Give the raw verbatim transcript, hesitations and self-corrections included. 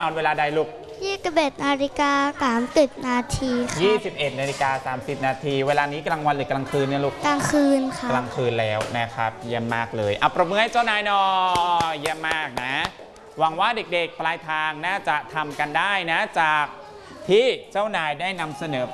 นอนเวลาใดลูกยี่สิบเอ็ดนาฬิกาสามสิบนาทีครับยี่สิบเอ็ดนาฬิกาสามสิบนาทีเวลานี้กลางวันหรือกลางคืนเนี่ยลูกกลางคืนครับกลางคืนแล้วนะครับเยี่ยมมากเลยเอาประมือให้เจ้านายหน่อยเยี่ยมมากนะหวังว่าเด็กๆปลายทางน่าจะทำกันได้นะจากที่เจ้านายได้นำเสนอ